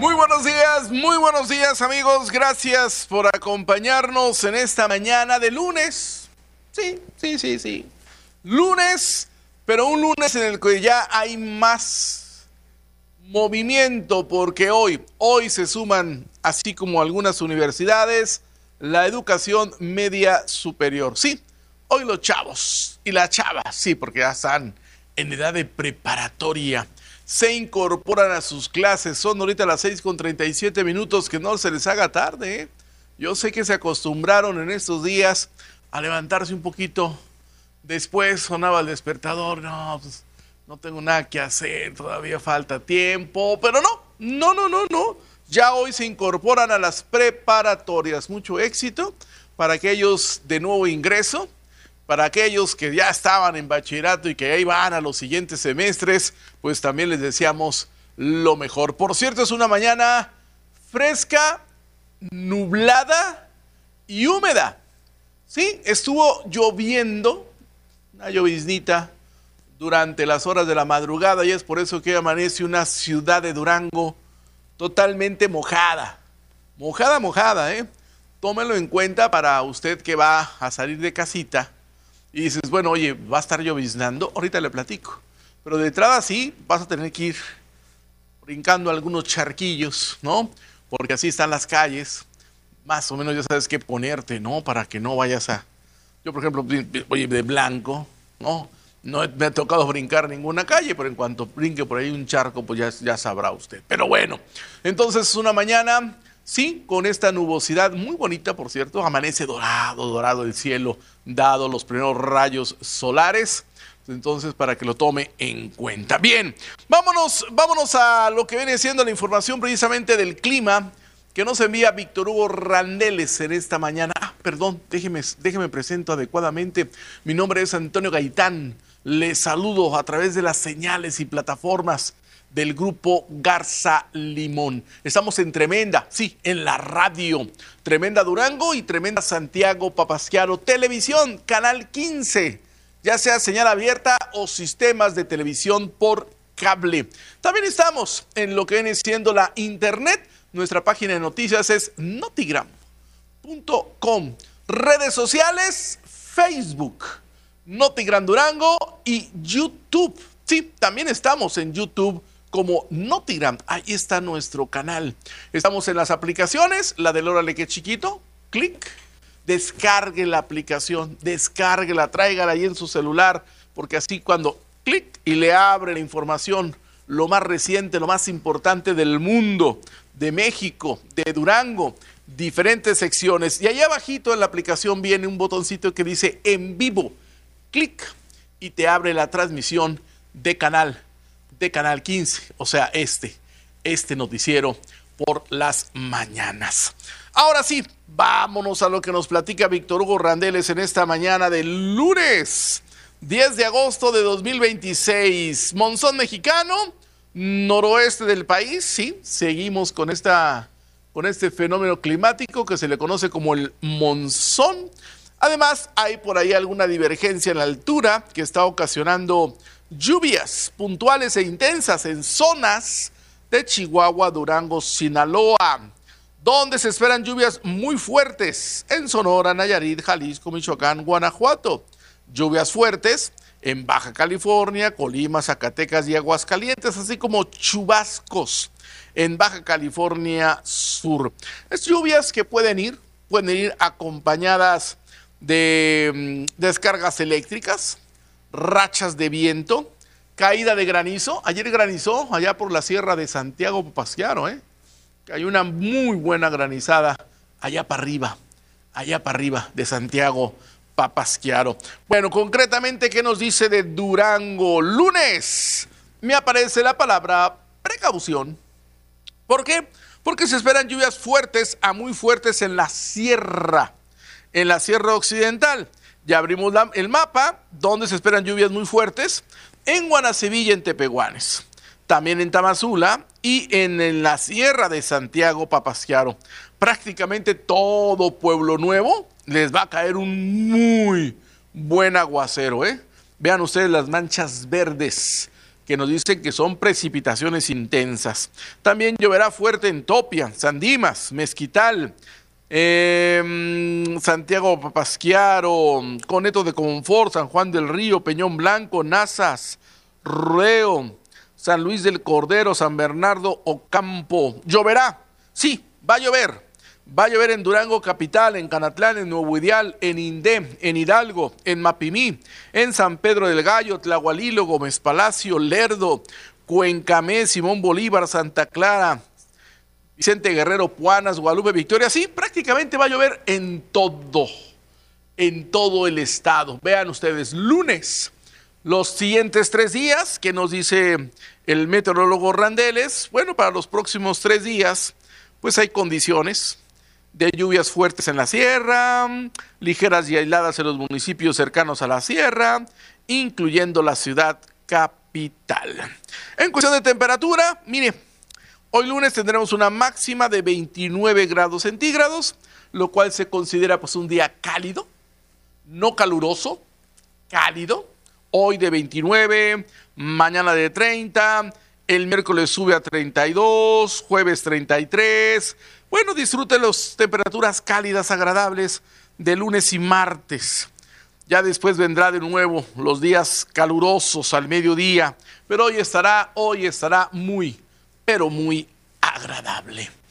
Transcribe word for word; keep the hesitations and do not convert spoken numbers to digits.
Muy buenos días, muy buenos días amigos, gracias por acompañarnos en esta mañana de lunes. Sí, sí, sí, sí. Lunes, pero un lunes en el que ya hay más movimiento porque hoy, hoy se suman, así como algunas universidades, la educación media superior. Sí, hoy los chavos y las chavas, sí, porque ya están en edad de preparatoria, se incorporan a sus clases. Son ahorita las seis con treinta y siete minutos, que no se les haga tarde, ¿eh? Yo sé que se acostumbraron en estos días a levantarse un poquito. Después sonaba el despertador, no, pues no tengo nada que hacer, todavía falta tiempo, pero no, no, no, no, no. Ya hoy se incorporan a las preparatorias. Mucho éxito para aquellos de nuevo ingreso, para aquellos que ya estaban en bachillerato y que ahí van a los siguientes semestres, pues también les deseamos lo mejor. Por cierto, es una mañana fresca, nublada y húmeda. Sí, estuvo lloviendo, una lloviznita durante las horas de la madrugada, y es por eso que amanece una ciudad de Durango totalmente mojada. Mojada, mojada, ¿eh? Tómelo en cuenta para usted que va a salir de casita y dices, bueno, oye, va a estar lloviznando, ahorita le platico. Pero de entrada sí, vas a tener que ir brincando algunos charquillos, ¿no? Porque así están las calles. Más o menos ya sabes qué ponerte, ¿no? Para que no vayas a... Yo, por ejemplo, oye, de blanco, ¿no? No me ha tocado brincar ninguna calle, pero en cuanto brinque por ahí un charco, pues ya, ya sabrá usted. Pero bueno, entonces es una mañana, sí, con esta nubosidad muy bonita, por cierto. Amanece dorado, dorado el cielo, dado los primeros rayos solares. Entonces, para que lo tome en cuenta. Bien, vámonos, vámonos a lo que viene siendo la información precisamente del clima, que nos envía Víctor Hugo Randeles en esta mañana. Ah, perdón, déjeme, déjeme presento adecuadamente. Mi nombre es Antonio Gaitán. Les saludo a través de las señales y plataformas del grupo Garza Limón. Estamos en Tremenda, sí, en la radio. Tremenda Durango y Tremenda Santiago Papasquiaro Televisión, Canal quince. Ya sea señal abierta o sistemas de televisión por cable. También estamos en lo que viene siendo la internet. Nuestra página de noticias es notigram punto com. Redes sociales, Facebook, Notigram Durango y YouTube. Sí, también estamos en YouTube como Notigram. Ahí está nuestro canal. Estamos en las aplicaciones, la del Órale que Chiquito, clic. Descargue la aplicación, descárguela, tráigala ahí en su celular, porque así cuando clic y le abre la información, lo más reciente, lo más importante del mundo, de México, de Durango, diferentes secciones. Y allá abajito en la aplicación viene un botoncito que dice en vivo. Clic y te abre la transmisión de canal, de Canal quince, o sea, este, este noticiero por las mañanas. Ahora sí, vámonos a lo que nos platica Víctor Hugo Randeles en esta mañana del lunes, diez de agosto de dos mil veintiséis. Monzón mexicano, noroeste del país, sí, seguimos con, esta, con este fenómeno climático que se le conoce como el monzón. Además, hay por ahí alguna divergencia en la altura que está ocasionando lluvias puntuales e intensas en zonas de Chihuahua, Durango, Sinaloa, donde se esperan lluvias muy fuertes en Sonora, Nayarit, Jalisco, Michoacán, Guanajuato. Lluvias fuertes en Baja California, Colima, Zacatecas y Aguascalientes, así como chubascos en Baja California Sur. Es lluvias que pueden ir, pueden ir acompañadas de um, descargas eléctricas, rachas de viento, caída de granizo. Ayer granizó allá por la sierra de Santiago Papasquiaro, ¿eh? Hay una muy buena granizada allá para arriba, allá para arriba de Santiago Papasquiaro. Bueno, concretamente, ¿qué nos dice de Durango? Lunes, me aparece la palabra precaución. ¿Por qué? Porque se esperan lluvias fuertes a muy fuertes en la sierra, en la sierra occidental. Ya abrimos la, el mapa, donde se esperan lluvias muy fuertes, en Guanacevilla, en Tepehuanes. También en Tamazula y en, en la sierra de Santiago Papasquiaro. Prácticamente todo Pueblo Nuevo les va a caer un muy buen aguacero, ¿eh? Vean ustedes las manchas verdes que nos dicen que son precipitaciones intensas. También lloverá fuerte en Topia, San Dimas, Mezquital, eh, Santiago Papasquiaro, Coneto de Confort, San Juan del Río, Peñón Blanco, Nazas, Rueo, San Luis del Cordero, San Bernardo, Ocampo. Lloverá, sí, va a llover. Va a llover en Durango capital, en Canatlán, en Nuevo Ideal, en Indé, en Hidalgo, en Mapimí, en San Pedro del Gallo, Tlahualilo, Gómez Palacio, Lerdo, Cuencamé, Simón Bolívar, Santa Clara, Vicente Guerrero, Puanas, Guadalupe, Victoria. Sí, prácticamente va a llover en todo, en todo el estado. Vean ustedes, lunes, los siguientes tres días, que nos dice el meteorólogo Randeles. Bueno, para los próximos tres días, pues hay condiciones de lluvias fuertes en la sierra, ligeras y aisladas en los municipios cercanos a la sierra, incluyendo la ciudad capital. En cuestión de temperatura, mire, hoy lunes tendremos una máxima de veintinueve grados centígrados, lo cual se considera pues un día cálido, no caluroso, cálido. Hoy de veintinueve, mañana de treinta, el miércoles sube a treinta y dos, jueves treinta y tres. Bueno, disfruten las temperaturas cálidas, agradables de lunes y martes. Ya después vendrá de nuevo los días calurosos al mediodía, pero hoy estará, hoy estará muy, pero muy agradable.